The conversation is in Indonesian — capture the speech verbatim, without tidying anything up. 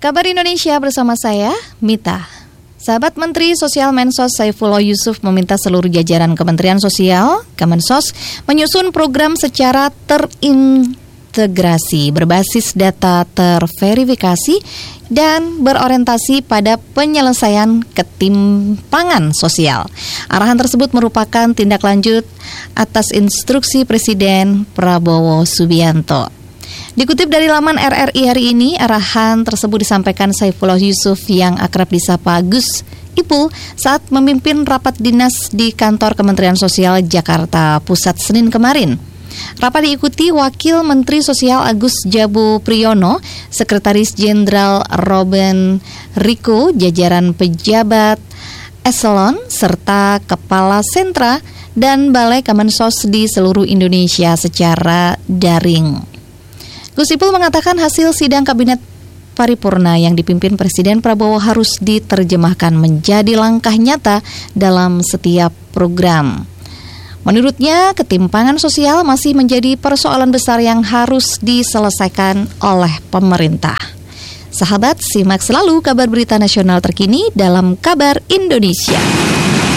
Kabar Indonesia bersama saya, Mita. Sahabat Menteri Sosial Mensos Saifullah Yusuf meminta seluruh jajaran Kementerian Sosial, Kemensos, menyusun program secara terintegrasi, berbasis data terverifikasi, dan berorientasi pada penyelesaian ketimpangan sosial. Arahan tersebut merupakan tindak lanjut atas instruksi Presiden Prabowo Subianto. Dikutip dari laman R R I hari ini, arahan tersebut disampaikan Saifullah Yusuf yang akrab disapa Gus Ipul saat memimpin rapat dinas di kantor Kementerian Sosial Jakarta Pusat Senin kemarin. Rapat diikuti Wakil Menteri Sosial Agus Jabu Priyono, Sekretaris Jenderal Robin Riko, jajaran pejabat eselon, serta Kepala Sentra dan Balai Kemensos di seluruh Indonesia secara daring. Gus Ipul mengatakan hasil sidang Kabinet Paripurna yang dipimpin Presiden Prabowo harus diterjemahkan menjadi langkah nyata dalam setiap program. Menurutnya, ketimpangan sosial masih menjadi persoalan besar yang harus diselesaikan oleh pemerintah. Sahabat, simak selalu kabar berita nasional terkini dalam Kabar Indonesia.